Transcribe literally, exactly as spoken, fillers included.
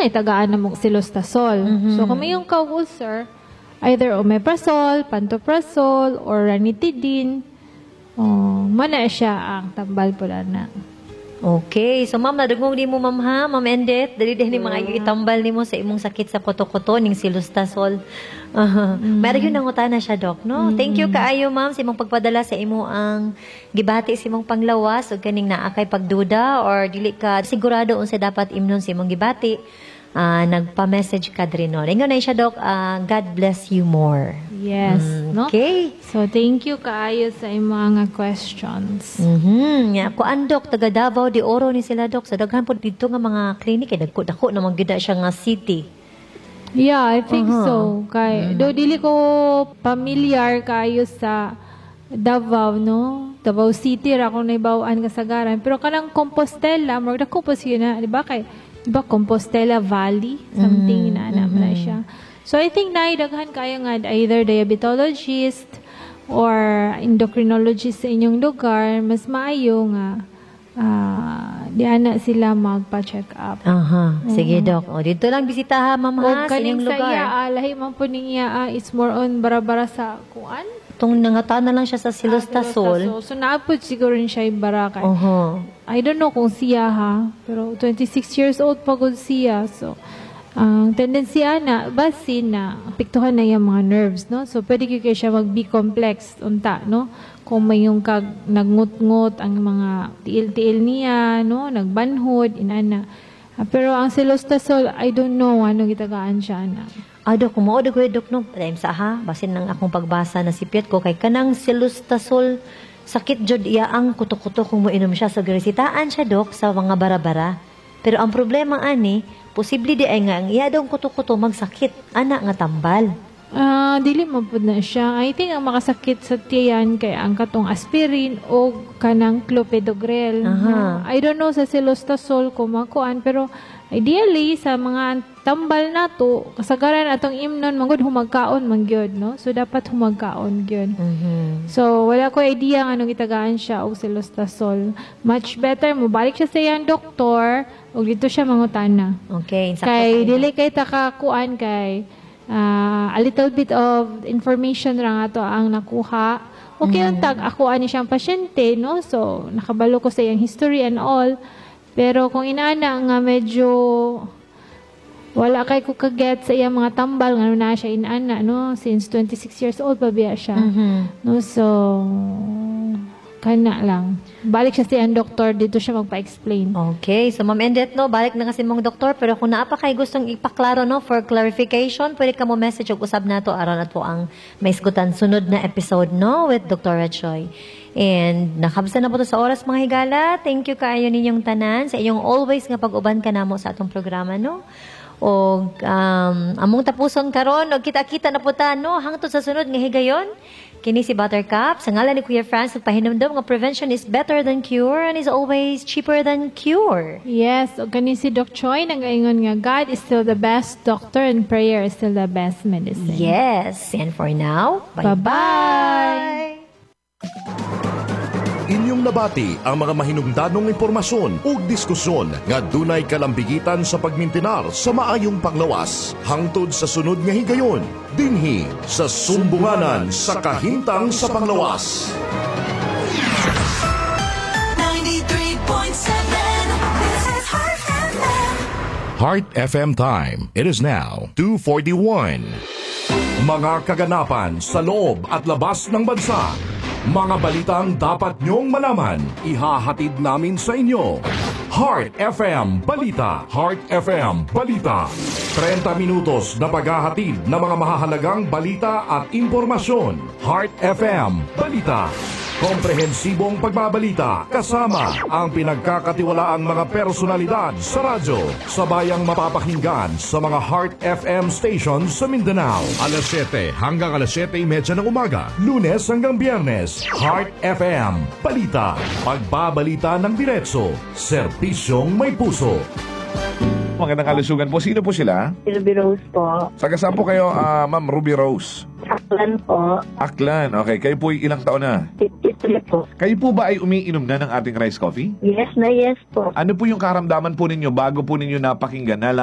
na itagaan na mong silostasol. Mhm. So, kung may yung ka-ulcer, either omeprazole, pantoprazole, or ranitidine, oh, mana siya ang tambal pula na. Okay. So, ma'am, nadugmong di mo, ma'am, ha? Ma'am Endet, dali din mga itambal ni mo sa imong sakit sa koto-koto, ning silostasol. Uh, mm. Meron yun nangutana siya, Doc, no? Mm. Thank you kaayo, ma'am, sa imong pagpadala sa imo ang gibati sa imong panglawas o kaning naakay pagduda or dili ka sigurado unsa dapat imnon sa imong gibati. Uh, nagpa-message ka din nun. Ingon na siya, Doc, uh, God bless you more. Yes. Mm, No? okay. So, thank you kaayo sa imong mga questions. Mhm. Yeah. Kuan, Doc, taga Davao de Oro ni sila, Doc. Sa daghan po dito nga mga clinic, eh, dagko-dako na maganda siya nga city. Yeah, I think Uh-huh. so. Kay, do dili ko familiar kayo sa Davao, no? Davao City, ra ko naibawaan kasagaran. Pero kanang Compostela, more dako po siya na, di ba? Kay, di ba, Compostela Valley, something Mm, na naman na siya. So, I think naidaghan kayo nga either diabetologist or endocrinologist sa inyong lugar, mas maayo nga ah, di ana sila magpa-check up. Aha. Sige, Doc. O, dito lang bisitaha, ma'am, O ha, sa kaning inyong sa iya, lugar. ah, lahi man po ning iya, ah, it's more on bara-bara sa kuan. Itong nangata na lang siya sa silostasol. So, so naapod siguro rin siya yung baraka. Oho. I don't know kung siya ha, pero twenty-six years old pa gud siya. So, ang tendency ana, basin na, apektuhan na yung mga nerves, no? So, pwede kayo siya mag-B-complex, unta, no? Kung may yung kag, nagngut-ngut ang mga tiil-tiil niya, no? Nagbanhod, inana. Ah, pero ang silostasol, I don't know ano gitagaan siya na. Ah, Dok, kung maod ko, Dok, no? Time sa ha, basin ng akong pagbasa na sipyat ko, kay kanang silostasol, sakit jud iya ang kuto-kuto kung moinom siya. So, girisitaan siya, Dok, sa mga bara-bara. Pero ang problema, ani, posible di ay nga, ang iya daw kuto-kuto magsakit. Ana nga tambal. Ah, dili man pud na siya. I think ang makasakit sa tiyan kay ang katong aspirin o kanang clopidogrel. Aha. I don't know sa silostasol kung makuan, pero ideally sa mga tambal nato kasagaran atong imnon mangod humagkaon man gyud, no? So dapat humagkaon gyud. Mhm. So wala ko idea nga anong itagaan siya og silostasol. Much better mo balik siya sa iyang doktor ug dito siya mangutana. Okay. sakto Kay kayo. dili kay takakuan kay ah, a little bit of information ra nga to ang nakuha. Okay Mm. ang tag ako ani siyang pasyente, no? So nakabalo ko sa iyang history and all. Pero kung inaana nga medyo wala kay ko kaget sa iyang mga tambal nga na siya inaana, no? Since twenty-six years old pa biya siya. Mhm. No, so kana lang. Balik siya sa iyang doktor dito siya magpa-explain. Okay, so Ma'am Endet, no, balik na kasi mong doktor, pero kung naapa kay gustong ipaklaro, no, for clarification, pwede ka mo message o usab na to aron at po ang may isgutan sunod na episode, no, with Doctor Choi. And nakabsa na po to sa oras, mga higala. Thank you kaayo ninyong tanan sa iyong always nga pag-uban ka namo sa atong programa, no. O um, among tapuson karon og kita-kita na po ta, no, hangtod sa sunod nga higayon. Kini si Buttercup. Sa ngalan ni Kuya Franz, nagpahinumdum nga prevention is better than cure and is always cheaper than cure. Yes, o kani si Doc Choi nagaingon nga God is still the best doctor and prayer is still the best medicine. Yes. And for now, Bye-bye. bye-bye. Inyong nabati ang mga mahinungdanong impormasyon ug diskusyon nga dunay kalambigitan sa pagmintinar sa maayong panglawas. Hangtod sa sunod nga higayon, dinhi sa Sumbunganan sa Kahintang sa Panglawas. ninety-three point seven, this is Heart F M. Heart F M time. It is now two forty-one. Mga kaganapan sa loob at labas ng bansa. Mga balitang dapat nyong malaman, ihahatid namin sa inyo. Heart F M Balita. Heart F M Balita. thirty minutos na paghahatid ng mga mahahalagang balita at impormasyon. Heart F M Balita. Komprehensibong pagbabalita kasama ang pinagkakatiwalaang mga personalidad sa radyo. Sabayang mapapakinggan sa mga Heart F M stations sa Mindanao. alas siyete hanggang alas siyete thirty ng umaga. Lunes hanggang Biyernes. Heart F M Balita. Pagbabalita ng diretso. Serbisyong may puso. Magandang kalusugan po. Sino po sila? Ruby Rose po. Saga saan po kayo, ah, Ma'am Ruby Rose? Aklan po. Aklan. Okay. Kayo po ilang taon na? fifty-three po. Kayo po ba ay umiinom na ng ating rice coffee? Yes na yes po. Ano po yung karamdaman po ninyo bago po ninyo napakinggan na